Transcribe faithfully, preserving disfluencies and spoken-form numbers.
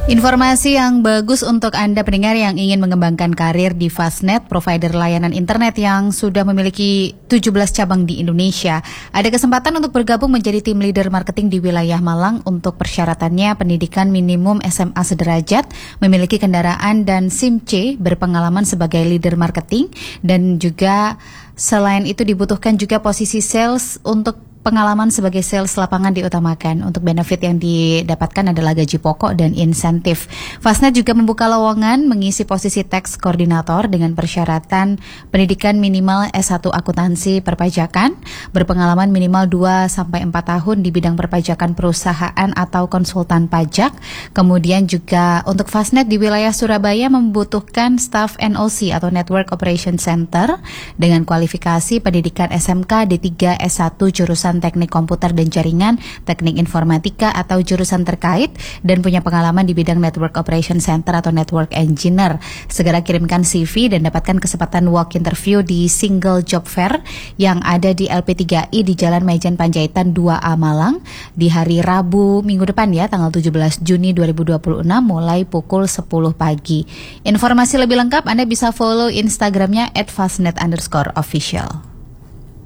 Informasi yang bagus untuk Anda pendengar yang ingin mengembangkan karir di Fastnet, provider layanan internet yang sudah memiliki tujuh belas cabang di Indonesia. Ada kesempatan untuk bergabung menjadi tim leader marketing di wilayah Malang. Untuk persyaratannya pendidikan minimum S M A sederajat, memiliki kendaraan dan SIM C, berpengalaman sebagai leader marketing, dan juga selain itu dibutuhkan juga posisi sales. Untuk pengalaman sebagai sales lapangan diutamakan. Untuk benefit yang didapatkan adalah gaji pokok dan insentif. Fastnet juga membuka lowongan mengisi posisi tax koordinator dengan persyaratan pendidikan minimal S satu akuntansi perpajakan, berpengalaman minimal dua sampai empat tahun di bidang perpajakan perusahaan atau konsultan pajak. Kemudian juga untuk Fastnet di wilayah Surabaya membutuhkan staff N O C atau Network Operation Center dengan kualifikasi pendidikan S M K D tiga S satu jurusan teknik komputer dan jaringan, teknik informatika atau jurusan terkait, dan punya pengalaman di bidang Network Operation Center atau Network Engineer. Segera kirimkan C V dan dapatkan kesempatan walk interview di Single Job Fair yang ada di L P tiga I di Jalan Maijen Panjaitan dua A Malang di hari Rabu minggu depan ya, tanggal tujuh belas Juni dua ribu dua puluh enam mulai pukul sepuluh pagi. Informasi lebih lengkap Anda bisa follow Instagramnya at fastnet underscore official.